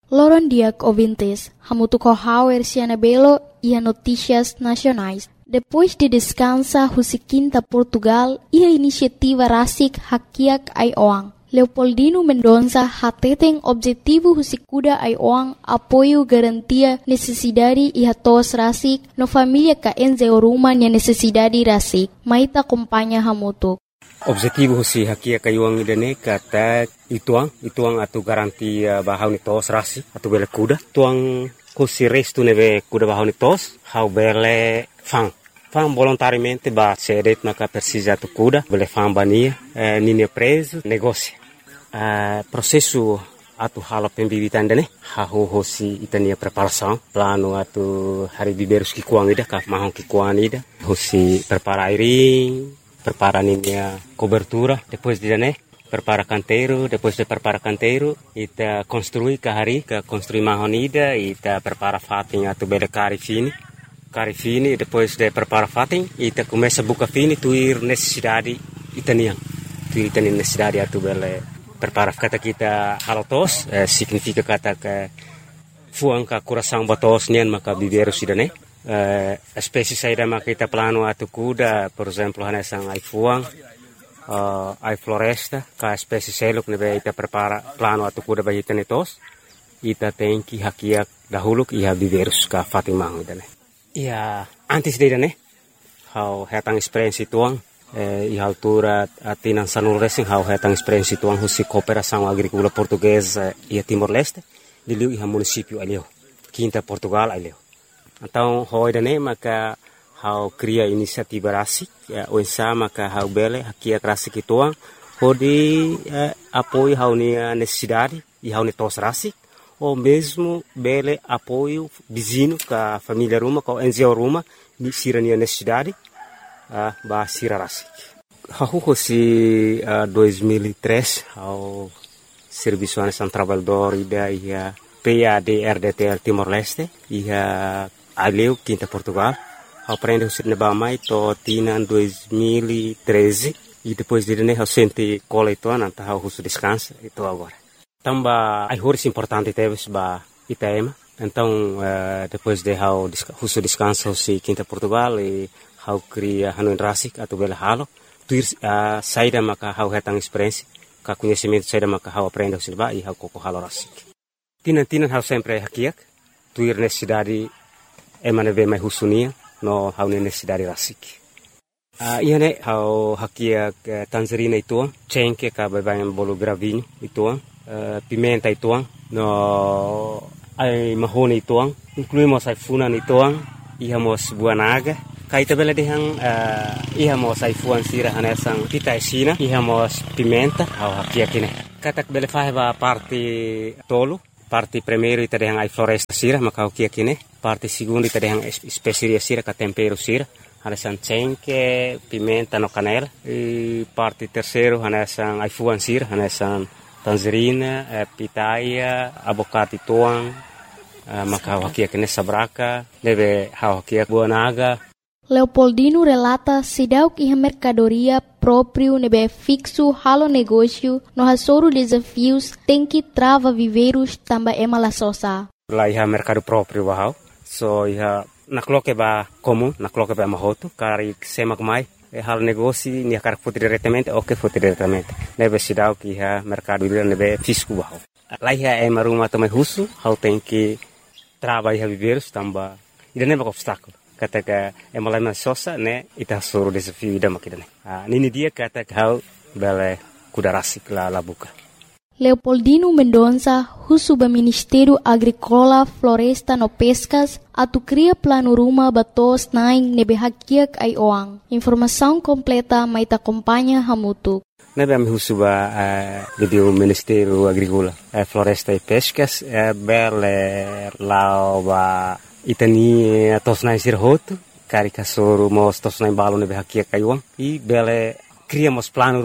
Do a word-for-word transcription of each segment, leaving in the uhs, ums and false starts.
Loron diak ouvintes, hamutu corral erciana belo e a notícias nacionais. Depois de descansa Husiquinta Portugal e a iniciativa Rasik Hakiak Aioang. Leopoldino Mendonça hateten objetivo Husikuda Aioang apoio garantia necessidade e hatos Rasik no família ka enze oruma nia necessidade Rasik. Maita acompanha hamutu. Objetivo si hakia kayuang idane kata ituang ituang atu garantia bahau ni tos rasi atu bele kuda tuang kusi restu neve kuda bahau ni tos hau bele fang fang volontariamente ba sedet maka persija tu kuda bele fang bania eh, nini preso negócio eh, processo atu hala pembibitan dane hau hosi itania preparação plano atu hari biberus ki kuang ida ka mahong ki kuang ida hosi prepara airing prepara a cobertura, depois de né, prepara canteiro, depois de prepara canteiro, ita construi kahari, ka construi mahonida, ita prepara fatin atu bele cari fini, cari fini, depois de prepara fatin, ita começa buka fini, tuir necessidade itanian, tuir itanian necessidade atu bele prepara kata kita halotos, eh, significa kata que fuang ka coração batos nian maka biberu sidane. Uh, espécie saída maka kita plano atu kuda, por exemplo, hanesang ai fuang, uh, ai floresta, ka espécie seluk nebe ita prepara plano atu kuda bagi tenetos, ita tem que hakiak dahulu iha biverus ka fatimang idane. Ia antes de idane, hau hetang experiência tuang, eh, iha altura atinan sanul racing hau hetang experiência tuang husi cooperação agrícola portuguesa ia Timor-Leste, liliu iha município alio, Quinta Portugal alio. Então, hoje né, maka hau cria inisiativa rasik, ya, onsa maka hau bele hakia rasik ituang, hodi eh, apoio hau ni necessidade e hau ni tos rasik, ou mesmo bele apoio vizinho ka família ruma, ka N G O ruma, ni sira ni necessidade, uh, ba sira rasik. Hau hosi uh, dois mil e três, hau serviço anesan trabalhador ida ia P A D R D T L Timor-Leste, ia Aleu, Quinta Portugal, aprende o ser nebamai to tina dois mil e treze e depois de né eu sente cola e toa nanta eu russo descansa e tô agora. Tamba ai horas importante teve ba Itaema, então uh, depois de eu russo descansa o Quinta Portugal e eu cria hanuin rasik atau bela halo, tuir uh, saída maka eu hetang experiência, ka conhecimento saída maka eu aprende o ser ba e eu koko halo rasik. Tina tina eu sempre hakiak, tuir necessidade emane ve mai husunia no hau necessidade rasik. Uh, ia ne hau hakia uh, tangerina ituang, cengke ka babayan bolo gravinho ituang, uh, pimenta ituang, no ai mahone ituang, incluímos ai funan ituang, iha mos buah naga, kaita bela dehang uh, iha mos ai fuan sira hanesang kita esina, iha mos pimenta, hau hakia kine. Katak bele faheba parte tolo, parte primeiro ita dehang ai floresta sira, maka hau kia kine. Parte segundo ita dehang especiaria sira, ka tempero sira, hanesan cengke, pimenta no canela. E parte terceiro hanesan ai fuan sira, hanesan tangerina, eh, pitaia, abocate tuang, eh, maka hau hakia kine sabraka, deve hau hakia buah naga. Leopoldino relata sidauk iha mercadoria próprio nebe fixo halo negócio no hasoro desafios tem que trava viveiros tamba ema la sosa. Lá iha mercado próprio bahau, so iha nakloke ba comum, nakloke ba mahoto, kari semak mai, e halo negócio ni akar foto diretamente ou que foto diretamente. Nebe sidauk iha mercado nebe fixo bahau. Lá iha ema rumah também russo, hau tem que trava iha viveiros tamba, ida nebe obstáculo. Kata ka emalama sosa ne ita suru desafio ida makidane. Ah nini dia kata kau bele kuda rasik la labuka. Leopoldino Mendonça, husu ba Ministério Agrícola, Floresta no Pescas, atu cria plano ruma batos naing nebe hakiak ai oang. Informação completa mai ta acompanha hamutu. Nebe am husu ba uh, do Ministério Agrícola, uh, Floresta e Pescas, uh, bele lao ba itani tosnai sirhoto, cari kasoro mos tosnai balo nebe hakia kayuang, e bele criamos plano ruma,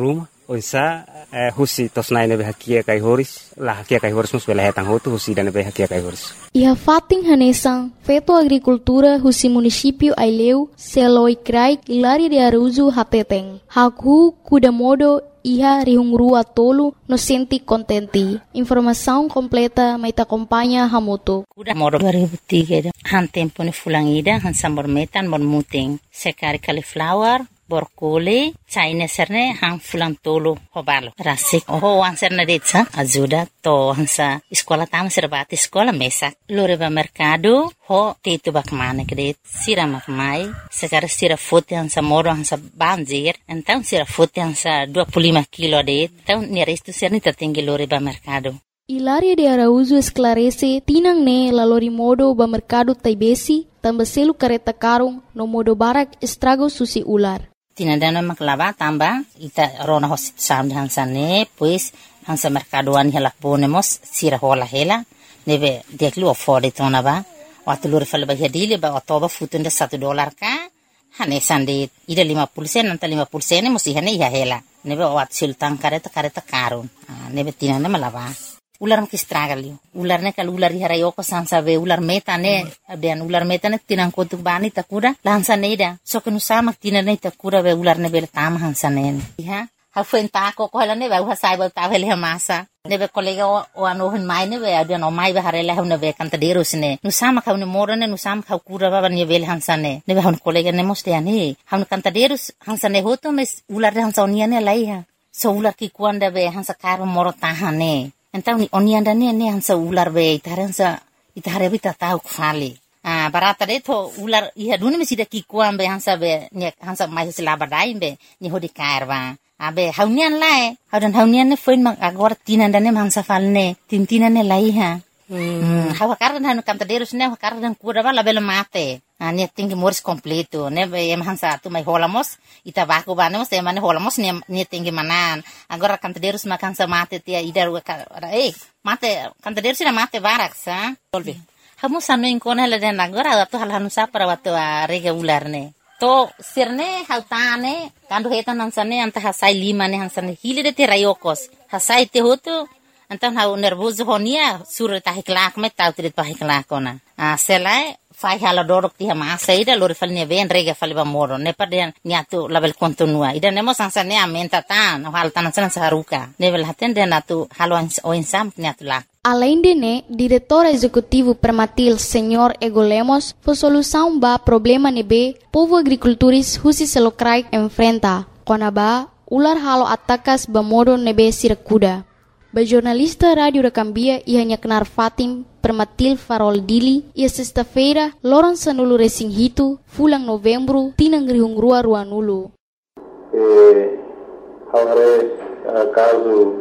onsa eh, husi tos nai nebe hakia kai horis la hakia kai horis mus bela hetang hotu husi dan nebe hakia kai horis. Iha fating hanesang Feto Agricultura husi município Aileu Seloi Krai Ilari de Aruzu Hateteng. Hakhu kudamodo iha rihungrua tolu no senti contenti. Informação completa mai ta acompanha hamutu. Kuda modo dua ribu tiga han tempo ni fulangida han sambor metan mon muting. Sekari cauliflower borkole China serne han fulang tolu hobalo rasik oh han serne detsa ajuda to hansa sekolah tam serbati sekolah mesak loreba mercado ho tetu bakmane kredit sira makmai sekar sira fote hansa moro hansa banjir então sira fote hansa dua puluh lima kilo det então nerestu serni tertinggi loreba mercado. Hilaria de Araújo esclarece tinang ne lalori modo ba mercado taibesi tambah selu kareta karung no modo barak estrago susi ular. Tinadana maklava tamba ita rona hosit sam hansa ne pues hansa mercadoan hela ponemos sira hola hela nebe deklu afford tona ba waktu lur fal ba hadile ba otoba futunda satu dolar ka hane sande ida lima puluh sen nanta lima puluh sen musi hane ya hela nebe wat sultan kareta kareta karun nebe tinana malava ular makistragalio ular ne kal ular harayo ko sansa be ular meta ne den ular meta ne tinang kotuk bani takura lansa neida so kenu sama tinane takura be ular ne bel tam hansa ne ha ha fuenta ko ko la ne ba ha sai ba ta vele masa ne be kolega o ano hin mai ne be adan o mai be harela ne be kanta deros ne nu sama ka ne moro ne nu sama ka kura ba ne bel hansa ne ne be han kolega ne moste ani han kanta deros hansa ne hoto mes ular hansa onia ne lai ha so ular ki kuanda be hansa kar moro tahane. Então ni onianda ne ne hansa ular be itaransa itare bita tau kfali ah barata de to ular iha dune mesida ki kuam be hansa be ne hansa mai sila badai be ni hodi karwa abe haunian lae haudan haunian ne foin mak agora tinanda ne hansa falne tintina ne lai ha hmm hawa kardan hanu kanta derus ne kardan kura bala bela mate ah ne tinggi moris completo ne be em hansa tu mai holamos ita baku banemos te mane holamos ne ne tinggi manan agora kanta derus mak hansa mate tia idar eh mate kanta derus na mate barak sa tolbi hamu sanu inkona la den agora tu hal hanu sa para watu rega ular ne to sirne hautane kandu hetan hansane anta hasai lima ne hansane hile de te rayokos hasai te hotu antan hau nervoso honia sur ta hiklak me tau trit pa hiklakona a selai fai hala dorok ti ma saida lor falne ven rega falba moro ne paden niatu label kontinua ida nemo sansane amenta tan hal tan san saruka level haten de natu halo o insam niatu la. Além de né, diretor executivo Permatil, senhor Ego Lemos, foi solução ba problema nebe povo agricultores husi selokrai enfrenta. Konaba ular halo atakas ba modo nebe sirakuda. Ba jornalista Rádio da Cambia ia nyaknar Fatim Permatil Farol Dili ia sexta-feira loran sanulu resing hitu fulang novembro tinang rihung rua rua nulu. Eh, haware uh, caso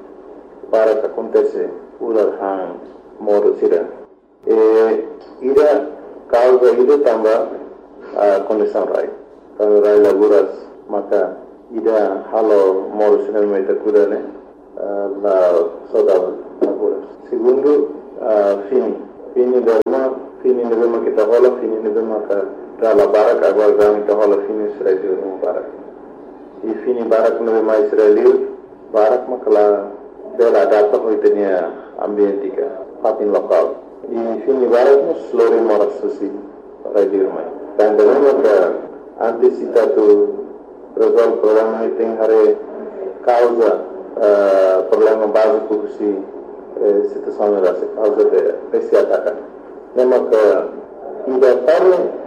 para que acontece ular han modo sira. Eh, ida causa ida tamba uh, condição rai. Kalau rai laburas maka ida halo modo sira mai takura ne uh, la soda laburas. Segundo uh, fini fini derma fini derma kita hola fini derma ka dala barak agora gami kita hola fini sira di barak. I fini barak no mai Israel barak makala bela data hoitenia ambientika fatin lokal i fini barak no slori moras susi radio mai dan dalam ka antisipatu resolve problema iting hare causa uh, problema básico si situação rasa causa de esse ataque nema ka ida parle